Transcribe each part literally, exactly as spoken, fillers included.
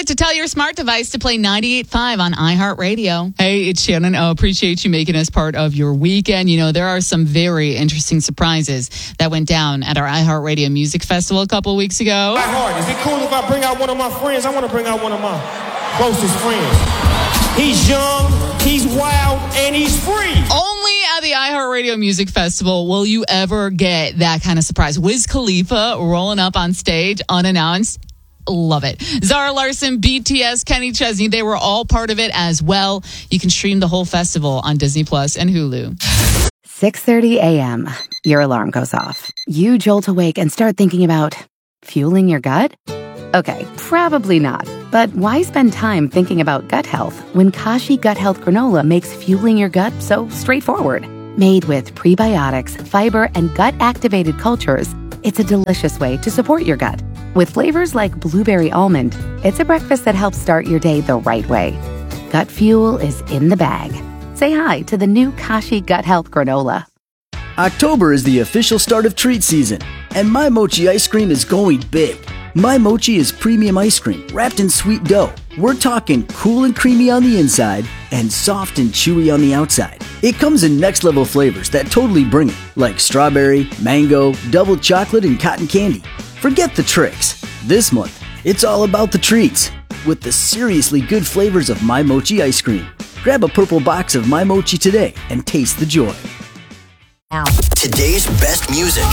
minute to tell your smart device to play ninety-eight point five on iHeartRadio. Hey, it's Shannon. I appreciate you making us part of your weekend. You know, there are some very interesting surprises that went down at our iHeartRadio Music Festival a couple weeks ago. iHeart, is it cool if I bring out one of my friends? I want to bring out one of my closest friends. He's young, he's wild, and he's free. Only at the iHeartRadio Music Festival will you ever get that kind of surprise. Wiz Khalifa rolling up on stage unannounced. Love it. Zara Larsson, B T S, Kenny Chesney, they were all part of it as well. You can stream the whole festival on Disney Plus and Hulu. six thirty a.m. Your alarm goes off. You jolt awake and start thinking about fueling your gut? Okay, probably not. But why spend time thinking about gut health when Kashi Gut Health Granola makes fueling your gut so straightforward? Made with prebiotics, fiber, and gut-activated cultures, it's a delicious way to support your gut. With flavors like blueberry almond, it's a breakfast that helps start your day the right way. Gut fuel is in the bag. Say hi to the new Kashi Gut Health Granola. October is the official start of treat season, and My Mochi ice cream is going big. My Mochi is premium ice cream wrapped in sweet dough. We're talking cool and creamy on the inside and soft and chewy on the outside. It comes in next level flavors that totally bring it, like strawberry, mango, double chocolate, and cotton candy. Forget the tricks. This month, it's all about the treats with the seriously good flavors of My Mochi ice cream. Grab a purple box of My Mochi today and taste the joy. Now. Today's best music.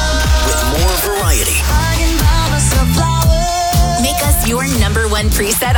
With more variety. Make us your number one preset